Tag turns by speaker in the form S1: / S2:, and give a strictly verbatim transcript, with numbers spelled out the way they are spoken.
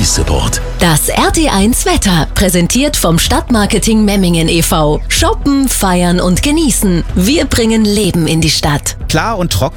S1: Support.
S2: Das R T eins Wetter, präsentiert vom Stadtmarketing Memmingen e V Shoppen, feiern und genießen. Wir bringen Leben in die Stadt.
S3: Klar und trocken